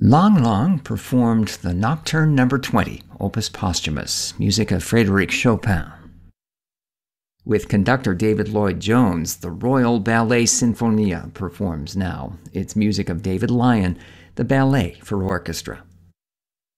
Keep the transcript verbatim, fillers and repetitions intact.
Lang Lang performed the Nocturne Number twenty, Opus Posthumous, music of Frédéric Chopin. With conductor David Lloyd-Jones, the Royal Ballet Sinfonia performs now. It's music of David Lyon, the Ballet for Orchestra.